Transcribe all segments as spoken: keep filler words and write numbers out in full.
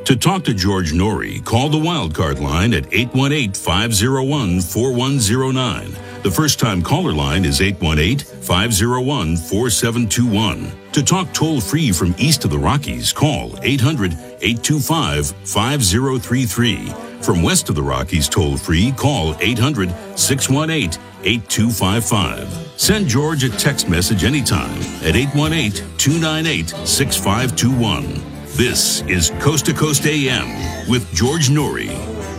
To talk to George Norrie, call the Wildcard line at eight one eight, five oh one, four one oh nine. The first-time caller line is eight one eight, five oh one, four seven two one. To talk toll-free from east of the Rockies, call eight hundred, eight two five, five oh three three. From west of the Rockies toll-free, call eight hundred, six one eight, eight two five five. Send George a text message anytime at eight one eight, two nine eight, six five two one. This is Coast to Coast A M with George Norrie.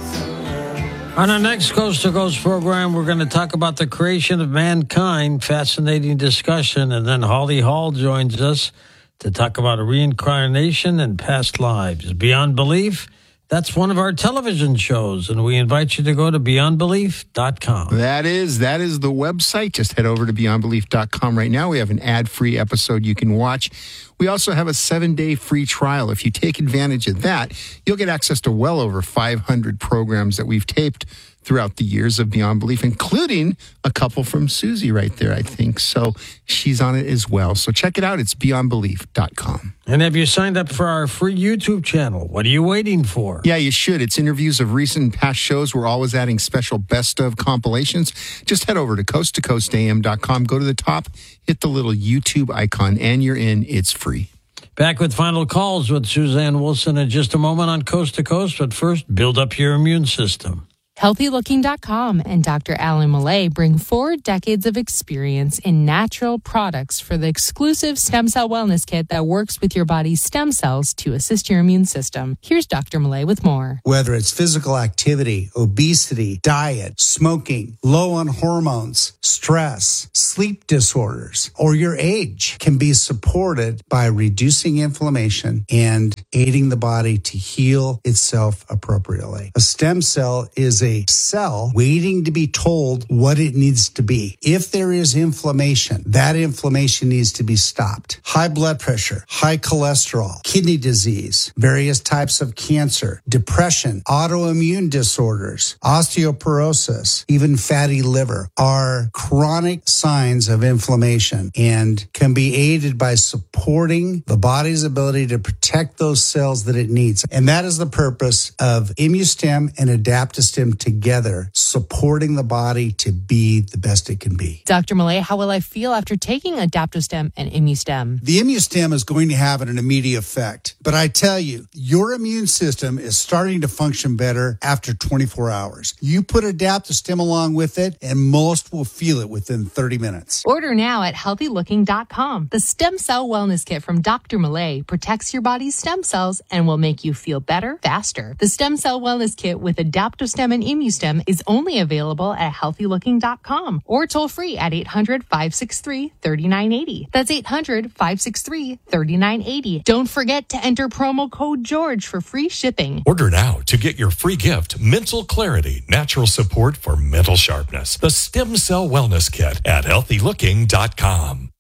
On our next Coast to Coast program, we're going to talk about the creation of mankind. Fascinating discussion. And then Holly Hall joins us to talk about reincarnation and past lives. Beyond Belief, that's one of our television shows, and we invite you to go to beyond belief dot com. That is, that is the website. Just head over to beyond belief dot com right now. We have an ad-free episode you can watch. We also have a seven-day free trial. If you take advantage of that, you'll get access to well over five hundred programs that we've taped throughout the years of Beyond Belief, including a couple from Susie right there, I think. So she's on it as well. So check it out. It's beyond belief dot com. And have you signed up for our free YouTube channel? What are you waiting for? Yeah, you should. It's interviews of recent and past shows. We're always adding special best of compilations. Just head over to coast to coast a m dot com. Go to the top, hit the little YouTube icon, and you're in. It's free. Back with final calls with Suzanne Wilson in just a moment on Coast to Coast. But first, build up your immune system. healthy looking dot com and Doctor Alan Millay bring four decades of experience in natural products for the exclusive Stem Cell Wellness Kit that works with your body's stem cells to assist your immune system. Here's Doctor Millay with more. Whether it's physical activity, obesity, diet, smoking, low on hormones, stress, sleep disorders, or your age can be supported by reducing inflammation and aiding the body to heal itself appropriately. A stem cell is a cell waiting to be told what it needs to be. If there is inflammation, that inflammation needs to be stopped. High blood pressure, high cholesterol, kidney disease, various types of cancer, depression, autoimmune disorders, osteoporosis, even fatty liver are chronic signs of inflammation and can be aided by supporting the body's ability to protect those cells that it needs. And that is the purpose of ImmuStem and Adaptostem together, supporting the body to be the best it can be. Doctor Millay, how will I feel after taking Adaptostem and ImmuStem? The ImmuStem is going to have an immediate effect. But I tell you, your immune system is starting to function better after twenty-four hours. You put Adaptostem along with it, and most will feel it within thirty minutes. Order now at healthy looking dot com. The Stem Cell Wellness Kit from Doctor Millay protects your body's stem cells and will make you feel better faster. The Stem Cell Wellness Kit with Adaptostem and ImmuStem is only available at healthy looking dot com or toll free at eight hundred, five six three, three nine eight zero. That's eight hundred, five six three, three nine eight zero. Don't forget to enter promo code George for free shipping. Order now to get your free gift, Mental Clarity, Natural Support for Mental Sharpness. The Stem Cell Wellness Kit at healthy looking dot com.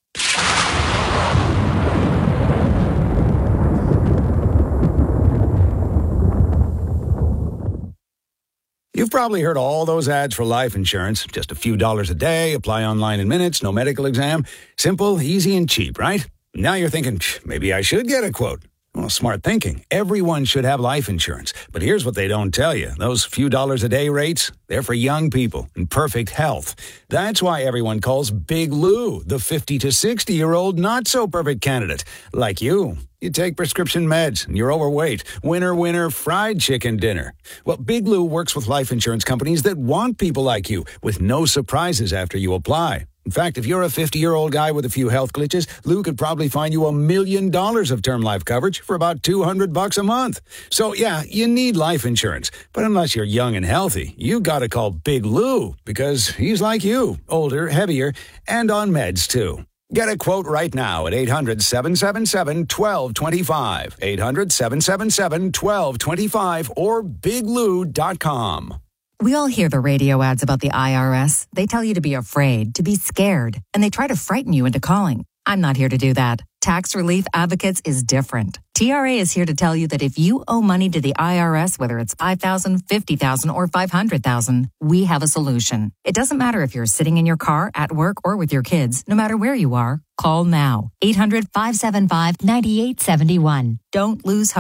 You've probably heard all those ads for life insurance. Just a few dollars a day, apply online in minutes, no medical exam. Simple, easy, and cheap, right? Now you're thinking, maybe I should get a quote. Well, smart thinking. Everyone should have life insurance. But here's what they don't tell you. Those few dollars a day rates, they're for young people in perfect health. That's why everyone calls Big Lou the fifty to sixty-year-old not-so-perfect candidate. Like you. You take prescription meds and you're overweight. Winner, winner, fried chicken dinner. Well, Big Lou works with life insurance companies that want people like you with no surprises after you apply. In fact, if you're a fifty-year-old guy with a few health glitches, Lou could probably find you a million dollars of term life coverage for about two hundred bucks a month. So, yeah, you need life insurance. But unless you're young and healthy, you got to call Big Lou because he's like you, older, heavier, and on meds, too. Get a quote right now at eight hundred, seven seven seven, one two two five, eight hundred, seven seven seven, one two two five, or big lou dot com. We all hear the radio ads about the I R S. They tell you to be afraid, to be scared, and they try to frighten you into calling. I'm not here to do that. Tax Relief Advocates is different. T R A is here to tell you that if you owe money to the I R S, whether it's five thousand dollars, fifty thousand dollars, or five hundred thousand dollars, we have a solution. It doesn't matter if you're sitting in your car, at work, or with your kids. No matter where you are, call now. eight hundred, five seven five, nine eight seven one. Don't lose hope.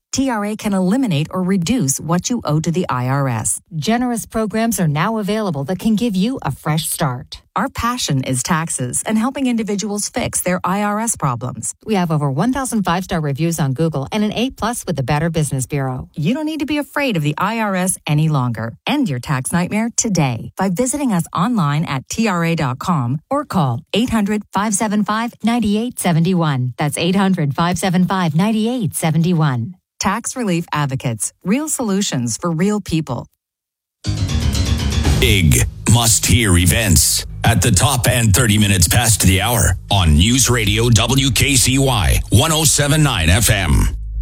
T R A can eliminate or reduce what you owe to the I R S. Generous programs are now available that can give you a fresh start. Our passion is taxes and helping individuals fix their I R S problems. We have over one thousand five-star reviews on Google and an A plus with the Better Business Bureau. You don't need to be afraid of the I R S any longer. End your tax nightmare today by visiting us online at T R A dot com or call eight hundred, five seven five, nine eight seven one. That's eight hundred, five seven five, nine eight seven one. Tax Relief Advocates. Real solutions for real people. Big must-hear events at the top and thirty minutes past the hour on News Radio W K C Y one oh seven point nine F M.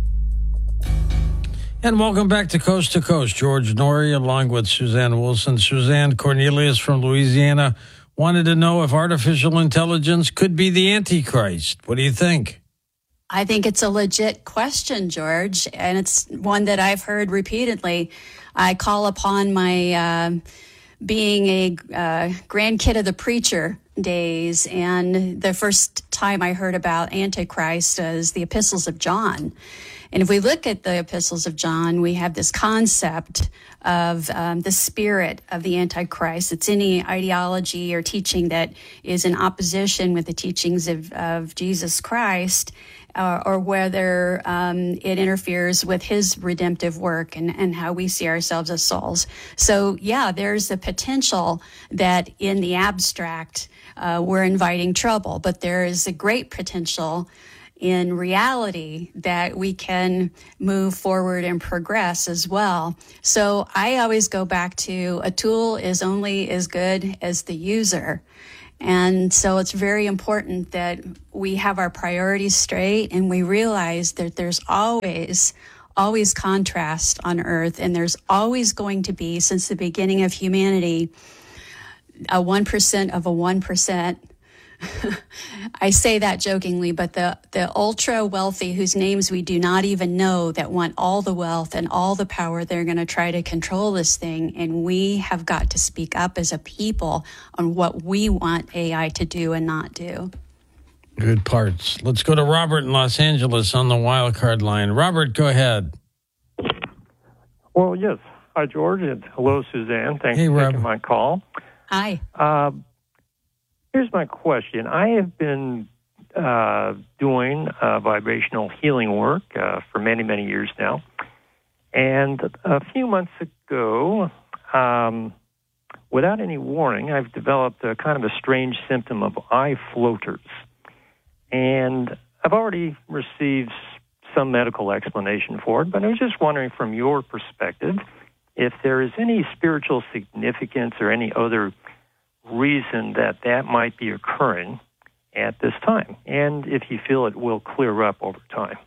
And welcome back to Coast to Coast. George Noory along with Suzanne Wilson. Suzanne Cornelius from Louisiana wanted to know if artificial intelligence could be the Antichrist. What do you think? I think it's a legit question, George, and it's one that I've heard repeatedly. I call upon my uh, being a uh, grandkid of the preacher days, and the first time I heard about Antichrist was the Epistles of John. And if we look at the Epistles of John, we have this concept of um, the spirit of the Antichrist. It's any ideology or teaching that is in opposition with the teachings of, of Jesus Christ, uh, or whether um, it interferes with his redemptive work and, and how we see ourselves as souls. So, yeah, there's the potential that in the abstract, uh, we're inviting trouble, but there is a great potential in reality that we can move forward and progress as well. So I always go back to a tool is only as good as the user. And so it's very important that we have our priorities straight and we realize that there's always, always contrast on earth. And there's always going to be, since the beginning of humanity, a one percent of a one percent. I say that jokingly, but the, the ultra wealthy whose names we do not even know that want all the wealth and all the power, they're going to try to control this thing. And we have got to speak up as a people on what we want A I to do and not do. Good parts. Let's go to Robert in Los Angeles on the wild card line. Robert, go ahead. Well, yes. Hi, George, and hello, Suzanne. Thanks hey, for Robert. taking my call. Hi. Uh, Here's my question. I have been uh, doing uh, vibrational healing work uh, for many, many years now. And a few months ago, um, without any warning, I've developed a kind of a strange symptom of eye floaters. And I've already received some medical explanation for it, but I was just wondering from your perspective if there is any spiritual significance or any other reason that that might be occurring at this time, and if you feel it will clear up over time.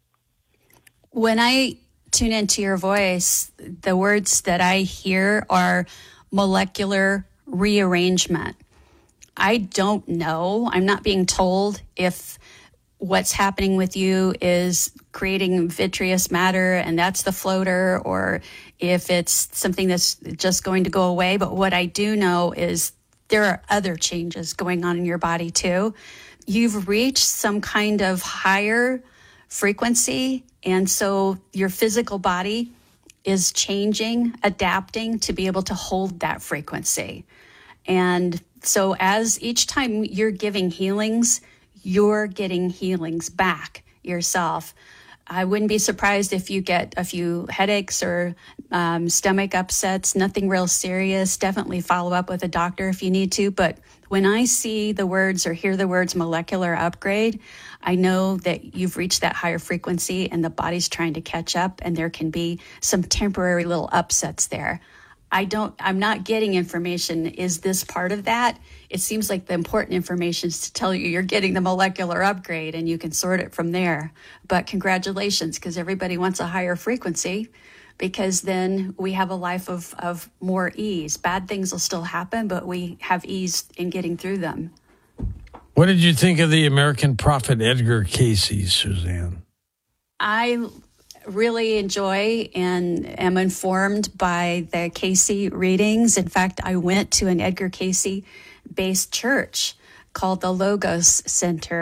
When I tune into your voice, the words that I hear are molecular rearrangement. I don't know. I'm not being told if what's happening with you is creating vitreous matter and that's the floater, or if it's something that's just going to go away. But what I do know is there are other changes going on in your body too. You've reached some kind of higher frequency, and so your physical body is changing, adapting to be able to hold that frequency. And so as each time you're giving healings, you're getting healings back yourself. I wouldn't be surprised if you get a few headaches or um, stomach upsets, nothing real serious. Definitely follow up with a doctor if you need to. But when I see the words or hear the words molecular upgrade, I know that you've reached that higher frequency and the body's trying to catch up, and there can be some temporary little upsets there. I don't, I'm not getting information. Is this part of that? It seems like the important information is to tell you you're getting the molecular upgrade and you can sort it from there. But congratulations, because everybody wants a higher frequency, because then we have a life of, of more ease. Bad things will still happen, but we have ease in getting through them. What did you think of the American prophet Edgar Cayce, Suzanne? I really enjoy and am informed by the Cayce readings. In fact, I went to an Edgar Cayce-based church called the Logos Center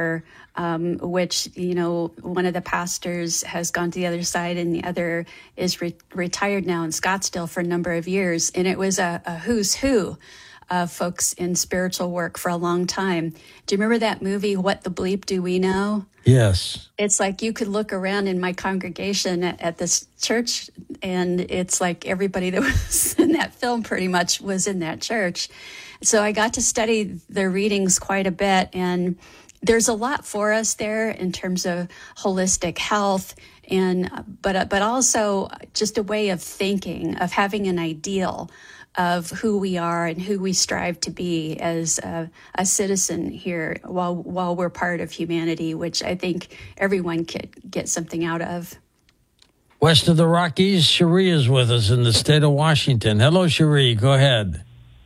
um, which, you know, one of the pastors has gone to the other side and the other is re- retired now in Scottsdale for a number of years. And it was a, a who's who of folks in spiritual work for a long time. Do you remember that movie, What the Bleep Do We Know? Yes. It's like you could look around in my congregation at, at this church, and it's like everybody that was in that film pretty much was in that church. So I got to study their readings quite a bit, and there's a lot for us there in terms of holistic health, and but but also just a way of thinking, of having an ideal of who we are and who we strive to be as a, a citizen here while while we're part of humanity, which I think everyone could get something out of. West of the Rockies, Cherie is with us in the state of Washington. Hello, Cherie. Go ahead.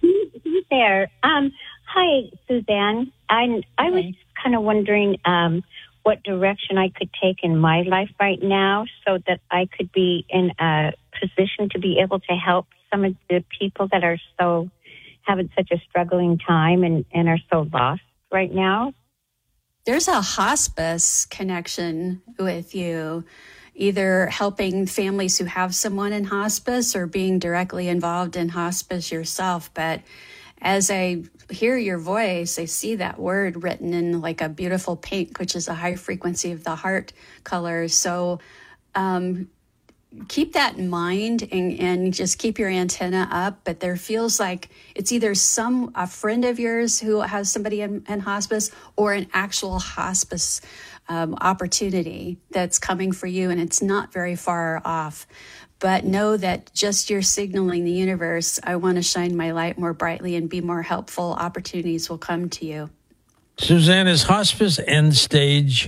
There. Um, hi, Suzanne. I, I was kind of wondering um, what direction I could take in my life right now so that I could be in a position to be able to help some of the people that are so having such a struggling time and, and are so lost right now. There's a hospice connection with you, either helping families who have someone in hospice or being directly involved in hospice yourself. But as I hear your voice, I see that word written in like a beautiful pink, which is a high frequency of the heart color. So um, keep that in mind and, and just keep your antenna up. But there feels like it's either some a friend of yours who has somebody in, in hospice or an actual hospice um, opportunity that's coming for you, and it's not very far off. But know that just you're signaling the universe, I want to shine my light more brightly and be more helpful. Opportunities will come to you. Suzanne, is hospice end stage?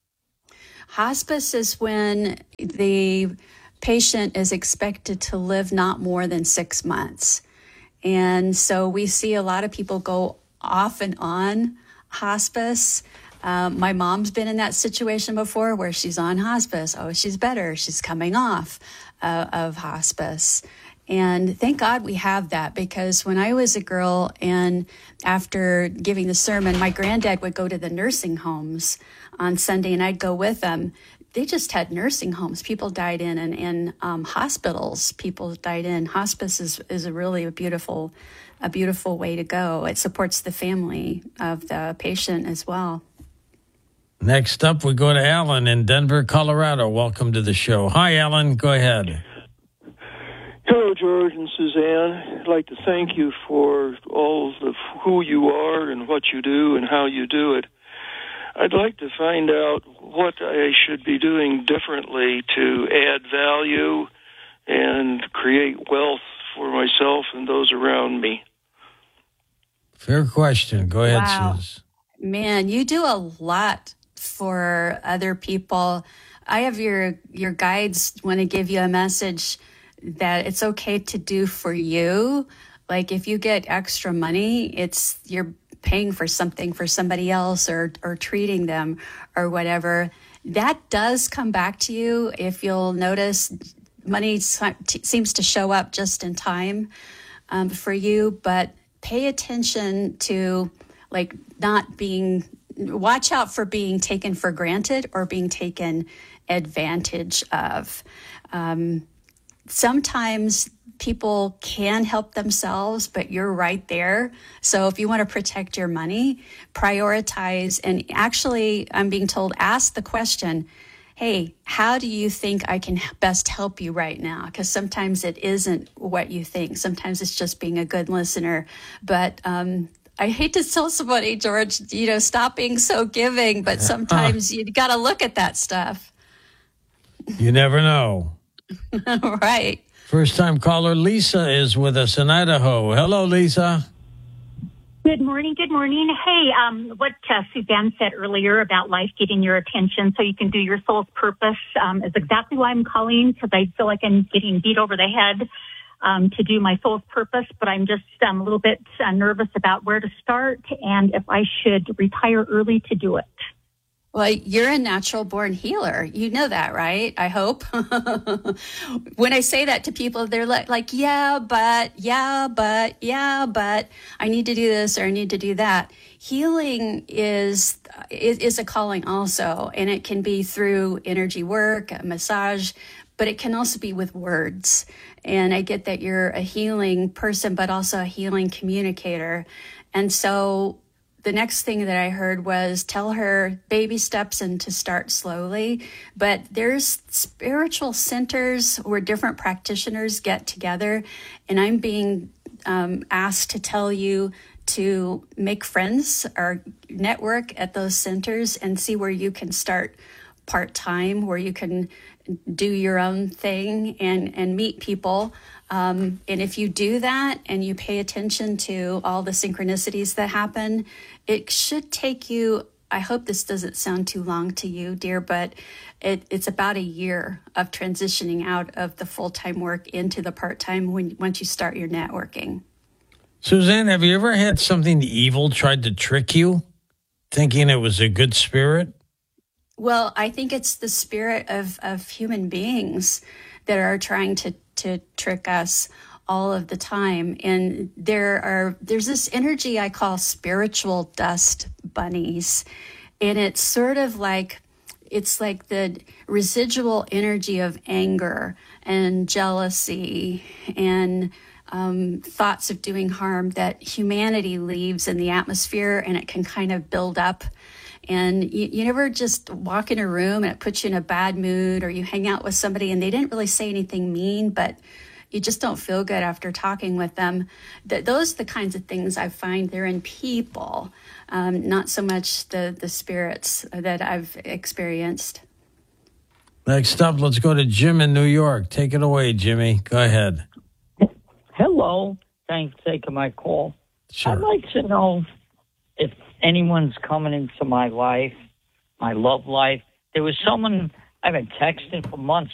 Hospice is when the patient is expected to live not more than six months. And so we see a lot of people go off and on hospice. Um, my mom's been in that situation before where she's on hospice. Oh, she's better. She's coming off uh, of hospice. And thank God we have that, because when I was a girl and after giving the sermon, my granddad would go to the nursing homes on Sunday and I'd go with them. They just had nursing homes. People died in, and in um, hospitals, people died in. Hospice is, is a really a beautiful, a beautiful way to go. It supports the family of the patient as well. Next up, we go to Alan in Denver, Colorado. Welcome to the show. Hi, Alan. Go ahead. Hello, George and Suzanne. I'd like to thank you for all of who you are and what you do and how you do it. I'd like to find out what I should be doing differently to add value and create wealth for myself and those around me. Fair question. Go ahead, Wow. Suze. Man, you do a lot for other people. I have your your guides want to give you a message that it's okay to do for you. Like if you get extra money, it's you're paying for something for somebody else or or treating them or whatever. That does come back to you. If you'll notice, money seems to show up just in time um, for you, but pay attention to like not being, watch out for being taken for granted or being taken advantage of. Um, sometimes people can help themselves, but you're right there. So if you want to protect your money, prioritize. And actually, I'm being told, ask the question, hey, how do you think I can best help you right now? Because sometimes it isn't what you think. Sometimes it's just being a good listener. But um, I hate to tell somebody, George, you know, stop being so giving, but sometimes you got to look at that stuff. You never know. Right. First time caller Lisa is with us in Idaho. Hello, Lisa. Good morning. Good morning. Hey, um, what uh, Suzanne said earlier about life getting your attention so you can do your soul's purpose um, is exactly why I'm calling, because I feel like I'm getting beat over the head um, to do my soul's purpose, but I'm just um, a little bit uh, nervous about where to start and if I should retire early to do it. Well, you're a natural born healer. You know that, right? I hope. When I say that to people, they're like, like, yeah, but, yeah, but, yeah, but I need to do this or I need to do that. Healing is, is, is a calling also, and it can be through energy work, a massage, but it can also be with words. And I get that you're a healing person, but also a healing communicator. And so the next thing that I heard was tell her baby steps and to start slowly. But there's spiritual centers where different practitioners get together. And I'm being um, asked to tell you to make friends or network at those centers and see where you can start part-time, where you can do your own thing and, and meet people. Um, and if you do that and you pay attention to all the synchronicities that happen, it should take you, I hope this doesn't sound too long to you, dear, but it, it's about a year of transitioning out of the full-time work into the part-time when once you start your networking. Suzanne, have you ever had something evil tried to trick you, thinking it was a good spirit? Well, I think it's the spirit of, of human beings that are trying to, to trick us all of the time. And there are there's this energy I call spiritual dust bunnies. And it's sort of like it's like the residual energy of anger and jealousy and um, thoughts of doing harm that humanity leaves in the atmosphere, and it can kind of build up. And you, you never just walk in a room and it puts you in a bad mood, or you hang out with somebody and they didn't really say anything mean, but you just don't feel good after talking with them. That those are the kinds of things I find they're in people, um, not so much the, the spirits that I've experienced. Next up, let's go to Jim in New York. Take it away, Jimmy. Go ahead. Hello. Thanks for taking my call. Sure. I'd like to know if anyone's coming into my life, my love life. There was someone I've been texting for months